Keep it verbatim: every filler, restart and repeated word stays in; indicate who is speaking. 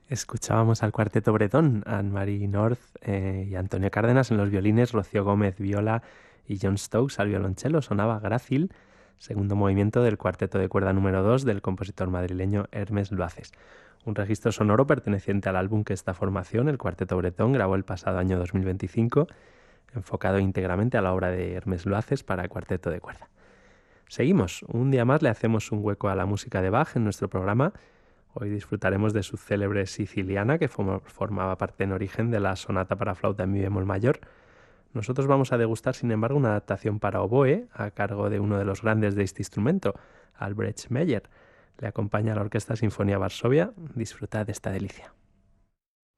Speaker 1: Escuchábamos al cuarteto bretón, Anne-Marie North eh, y Antonio Cárdenas en los violines, Rocío Gómez viola y John Stokes al violonchelo. Sonaba Grácil, segundo movimiento del cuarteto de cuerda número dos del compositor madrileño Hermes Luaces. Un registro sonoro perteneciente al álbum que esta formación, el Cuarteto Bretón, grabó el pasado año dos mil veinticinco, enfocado íntegramente a la obra de Hermes Luaces para cuarteto de cuerda. Seguimos, un día más le hacemos un hueco a la música de Bach en nuestro programa. Hoy disfrutaremos de su célebre Siciliana, que formaba parte en origen de la sonata para flauta en mi bemol mayor. Nosotros vamos a degustar, sin embargo, una adaptación para oboe a cargo de uno de los grandes de este instrumento, Albrecht Meyer. Le acompaña la Orquesta Sinfonía Varsovia. Disfrutad de esta delicia.